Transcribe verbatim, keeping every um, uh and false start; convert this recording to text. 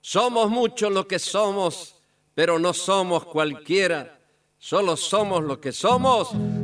Somos muchos lo que somos, pero no somos cualquiera. Solo somos lo que somos